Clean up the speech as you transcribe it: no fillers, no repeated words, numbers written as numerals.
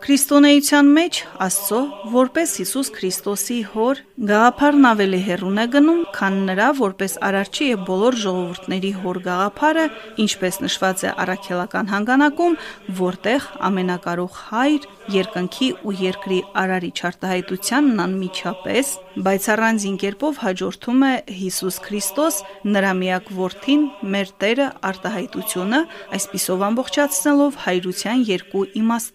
Քրիստոնեության մեջ Աստծո որպես Հիսուս Քրիստոսի հոր գաղափարն ավելի հեռուն է գնում, քան նրա որպես արարչի եւ բոլոր ժողովուրդների հոր գաղափարը, ինչպես նշված է առաքելական հանգանակում, որտեղ ամենակարող Հայր երկնքի ու երկրի արարիչ արտահայտությանն անմիջապես, բայց առանձին կերպով հաջորդում է Հիսուս Քրիստոս, նրա միակ որդին, մեր Տերը արտահայտությունը, այսպիսով ամբողջացնելով հայրության երկու իմաստները։